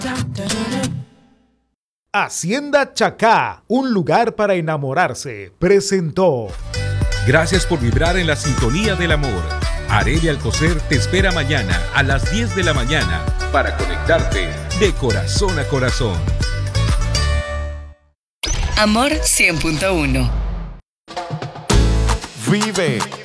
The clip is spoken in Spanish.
Hacienda Chacá, un lugar para enamorarse, presentó. Gracias por vibrar en la sintonía del amor. Arely Alcocer te espera mañana a las 10 de la mañana para conectarte de corazón a corazón. Amor 100.1. Vive